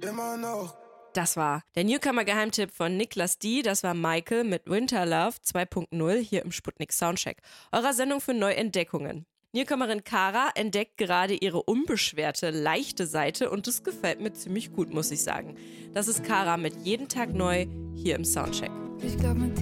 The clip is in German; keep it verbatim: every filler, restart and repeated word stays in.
immer noch. Das war der Newcomer-Geheimtipp von Niklas D. Das war Michael mit Winter Love zwei Punkt null hier im Sputnik Soundcheck, eurer Sendung für Neuentdeckungen. Newcomerin Kara entdeckt gerade ihre unbeschwerte, leichte Seite und das gefällt mir ziemlich gut, muss ich sagen. Das ist Kara mit Jeden Tag neu hier im Soundcheck. Ich glaub, mit